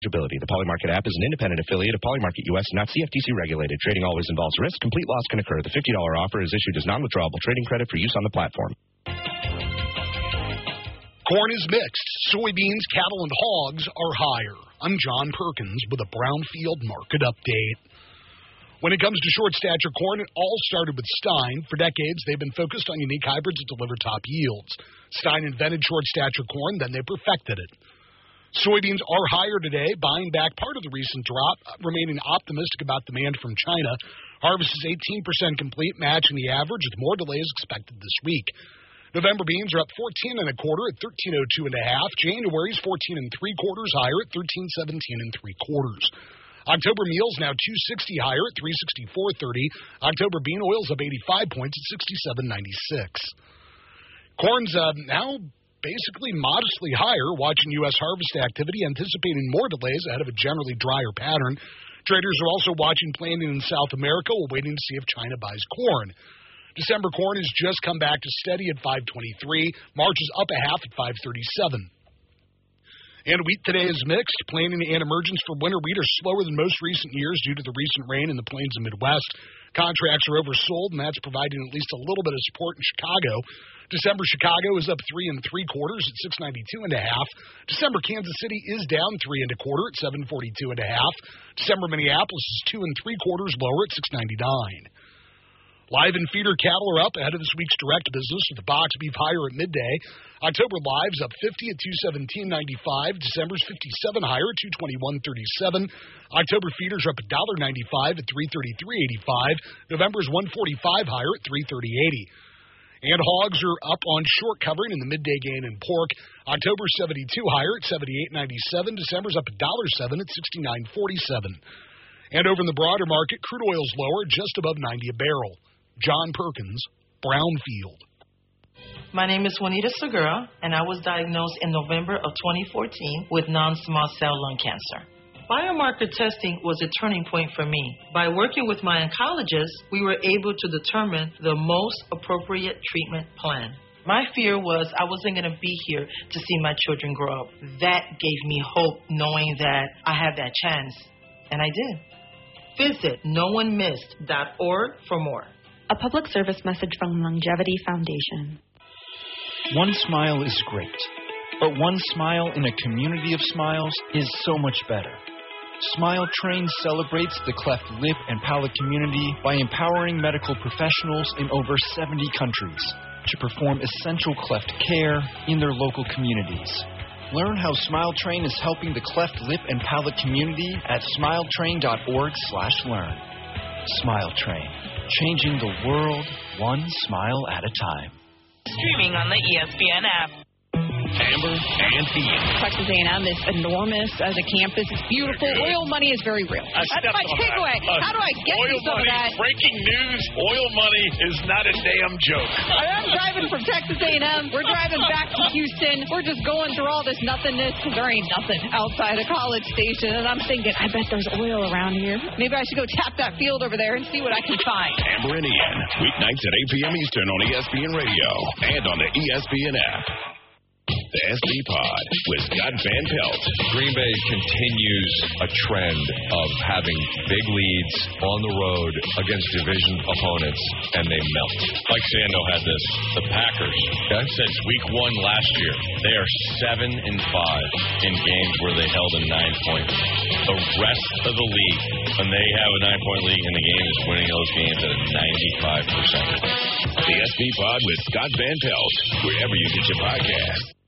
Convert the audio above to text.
The Polymarket app is an independent affiliate of Polymarket US, not CFTC regulated. Trading always involves risk. Complete loss can occur. The $50 offer is issued as non-withdrawable trading credit for use on the platform. Corn is mixed. Soybeans, cattle, and hogs are higher. I'm John Perkins with a Brownfield market update. When it comes to short stature corn, it all started with Stein. For decades, they've been focused on unique hybrids that deliver top yields. Stein invented short stature corn, then they perfected it. Soybeans are higher today, buying back part of the recent drop, remaining optimistic about demand from China. Harvest is 18% complete, matching the average, with more delays expected this week. November beans are up 14 1/4 at 13.02 1/2. January's 14 3/4 higher at 13.17 3/4. October meal's now 260 higher at 364.30. October bean oil's up 85 points at 67.96. Corn's now basically modestly higher, watching U.S. harvest activity, anticipating more delays ahead of a generally drier pattern. Traders are also watching planting in South America while waiting to see if China buys corn. December corn has just come back to steady at 5.23. March is up a half at 5.37. And wheat today is mixed. Planting and emergence for winter wheat are slower than most recent years due to the recent rain in the plains and Midwest. Contracts are oversold, and that's providing at least a little bit of support in Chicago. December Chicago is up 3 3/4 at 692 1/2. December Kansas City is down 3 1/4 at 742 1/2. December Minneapolis is 2 3/4 lower at 699. Live and feeder cattle are up ahead of this week's direct business, with the box beef higher at midday. October live's up 50 at 217.95. December's 57 higher at 221.37. October feeders are up $1.95 at 333.85. November's 145 higher at 330.80. And hogs are up on short covering in the midday gain in pork. October 72 higher at 78.97. December's up $1.07 at 69.47. And over in the broader market, crude oil's lower, just above 90 a barrel. John Perkins, Brownfield. My name is Juanita Segura, and I was diagnosed in November of 2014 with non-small cell lung cancer. Biomarker testing was a turning point for me. By working with my oncologist, we were able to determine the most appropriate treatment plan. My fear was I wasn't going to be here to see my children grow up. That gave me hope, knowing that I had that chance, and I did. Visit NoOneMissed.org for more. A public service message from Longevity Foundation. One smile is great, but one smile in a community of smiles is so much better. Smile Train celebrates the cleft lip and palate community by empowering medical professionals in over 70 countries to perform essential cleft care in their local communities. Learn how Smile Train is helping the cleft lip and palate community at smiletrain.org/learn. Smile Train, changing the world one smile at a time. Streaming on the ESPN app. Amber and Ian. Texas A&M is enormous as a campus. It's beautiful. Oil money is very real. That's my takeaway. How do I get you some of that? Breaking news, oil money is not a damn joke. I'm driving from Texas A&M. We're driving back to Houston. We're just going through all this nothingness because there ain't nothing outside of College Station. And I'm thinking, I bet there's oil around here. Maybe I should go tap that field over there and see what I can find. Amber and Ian, weeknights at 8 p.m. Eastern on ESPN Radio and on the ESPN app. The SB Pod with Scott Van Pelt. Green Bay continues a trend of having big leads on the road against division opponents, and they melt. Mike Sando had this. The Packers, since week 1 last year, they are 7-5 in games where they held a 9-point. The rest of the league, when they have a 9-point league and the game is winning those games at a 95%. The SB Pod with Scott Van Pelt, wherever you get your podcast.